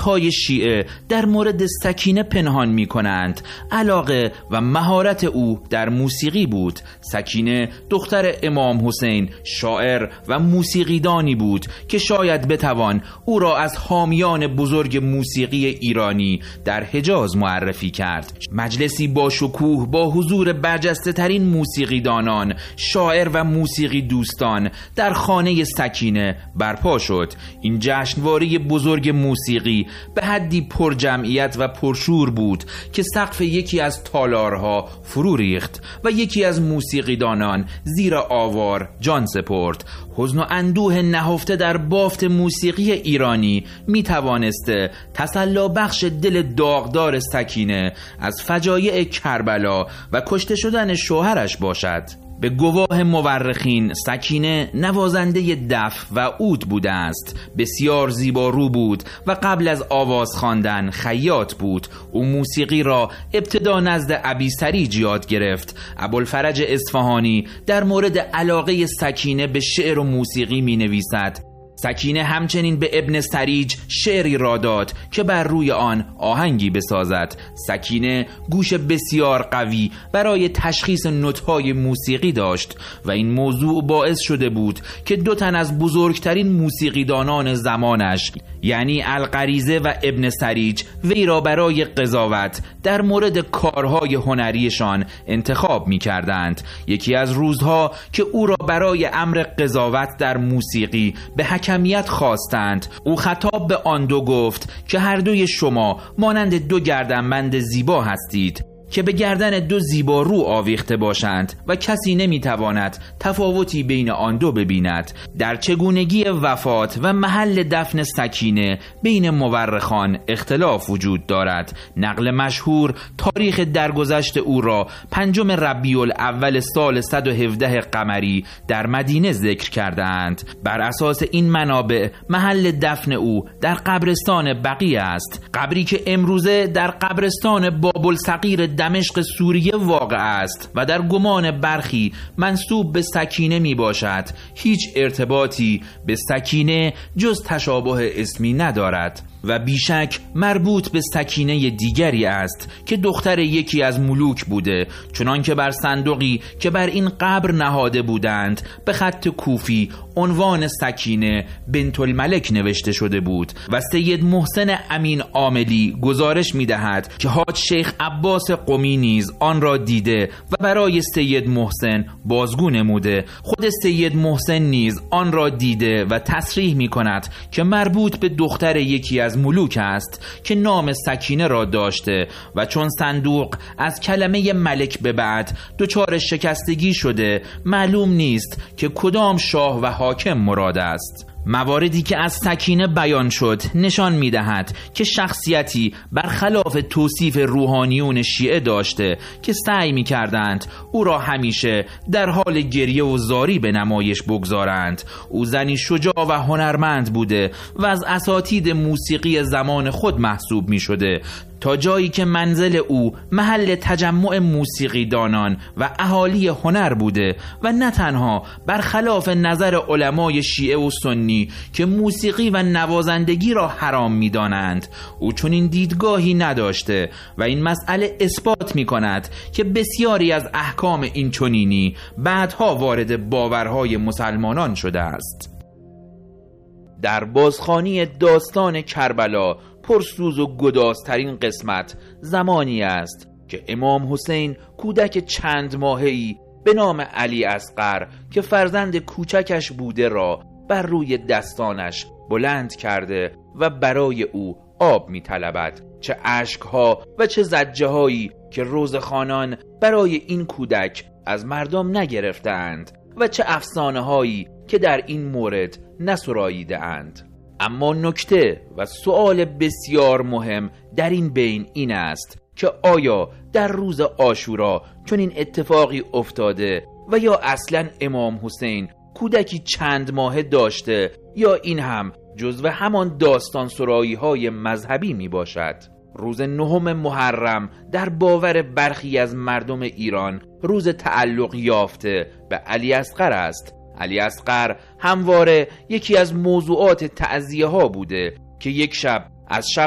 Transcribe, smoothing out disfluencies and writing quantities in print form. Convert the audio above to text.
شیخ‌های شیعه در مورد سکینه پنهان می‌کنند علاقه و مهارت او در موسیقی بود. سکینه دختر امام حسین شاعر و موسیقیدانی بود که شاید بتوان او را از حامیان بزرگ موسیقی ایرانی در حجاز معرفی کرد. مجلسی با شکوه با حضور برجسته ترین موسیقیدانان، شاعر و موسیقی دوستان در خانه سکینه برپا شد. این جشنواره بزرگ موسیقی به حدی پر جمعیت و پرشور بود که سقف یکی از تالارها فرو ریخت و یکی از موسیقیدانان زیر آوار جان سپرد. حزن و اندوه نهفته در بافت موسیقی ایرانی می توانسته تسلی بخش دل داغدار سکینه از فجایع کربلا و کشته شدن شوهرش باشد. به گواه مورخین سکینه نوازنده دف و عود بوده است. بسیار زیبارو بود و قبل از آواز خواندن خیاط بود. او موسیقی را ابتدا نزد ابی سریج یاد گرفت. ابوالفرج اصفهانی در مورد علاقه سکینه به شعر و موسیقی می نویسد: سکینه همچنین به ابن سریج شعری را داد که بر روی آن آهنگی بسازد. سکینه گوش بسیار قوی برای تشخیص نوت‌های موسیقی داشت و این موضوع باعث شده بود که دو تن از بزرگترین موسیقیدانان زمانش یعنی الغریزه و ابن سریج وی را برای قضاوت در مورد کارهای هنریشان انتخاب می کردند. یکی از روزها که او را برای امر قضاوت در موسیقی به حکمیت خواستند، او خطاب به آن دو گفت که هر دوی شما مانند دو گردنبند زیبا هستید که به گردن دو زیبا رو آویخته باشند و کسی نمیتواند تفاوتی بین آن دو ببیند. در چگونگی وفات و محل دفن سکینه بین مورخان اختلاف وجود دارد. نقل مشهور تاریخ درگذشت او را 5 ربیع الاول سال 117 قمری در مدینه ذکر کردند. بر اساس این منابع محل دفن او در قبرستان بقیع است، قبری که امروزه در قبرستان باب‌الصغیر دمشق سوریه واقع است و در گمان برخی منسوب به سکینه می باشد. هیچ ارتباطی به سکینه جز تشابه اسمی ندارد و بیشک مربوط به سکینه دیگری است که دختر یکی از ملوک بوده، چنان که بر صندوقی که بر این قبر نهاده بودند به خط کوفی عنوان سکینه بنت الملک نوشته شده بود و سید محسن امین عاملی گزارش می دهد که حاج شیخ عباس قمی نیز آن را دیده و برای سید محسن بازگو نموده. خود سید محسن نیز آن را دیده و تصریح می کند که مربوط به دختر یکی از ملوک است که نام سکینه را داشته و چون صندوق از کلمه ملک به بعد دچار شکستگی شده معلوم نیست که کدام شاه و حاکم مراد است. مواردی که از سکینه بیان شد نشان می‌دهد که شخصیتی برخلاف توصیف روحانیون شیعه داشته که سعی می‌کردند او را همیشه در حال گریه و زاری به نمایش بگذارند. او زنی شجاع و هنرمند بوده و از اساتید موسیقی زمان خود محسوب می‌شده، تا جایی که منزل او محل تجمع موسیقیدانان و اهالی هنر بوده و نه تنها برخلاف نظر علمای شیعه و سنی که موسیقی و نوازندگی را حرام می‌دانند، او چنین دیدگاهی نداشته و این مسئله اثبات می‌کند که بسیاری از احکام این چنینی بعدها وارد باورهای مسلمانان شده است. در بازخوانی داستان کربلا پرسوز و گدازترین قسمت زمانی است که امام حسین کودک چند ماهه‌ای به نام علی اصغر که فرزند کوچکش بوده را بر روی دستانش بلند کرده و برای او آب می طلبد. چه اشکها و چه زجه هایی که روزخوانان برای این کودک از مردم نگرفتند و چه افسانه هایی که در این مورد نسراییده اند. اما نکته و سؤال بسیار مهم در این بین این است که آیا در روز عاشورا چنین اتفاقی افتاده و یا اصلا امام حسین کودکی چند ماهه داشته یا این هم جزو همان داستان سرایی های مذهبی می باشد؟ روز 9 محرم در باور برخی از مردم ایران روز تعلق یافته به علی اصغر است. علی اصغر همواره یکی از موضوعات تعزیه ها بوده که یک شب از شب